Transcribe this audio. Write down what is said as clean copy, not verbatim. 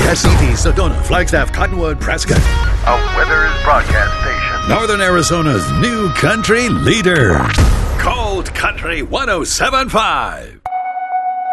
Essex, Sedona, Flagstaff, Cottonwood, Prescott. A Withers broadcast station. Northern Arizona's new country leader. Cold Country 107.5.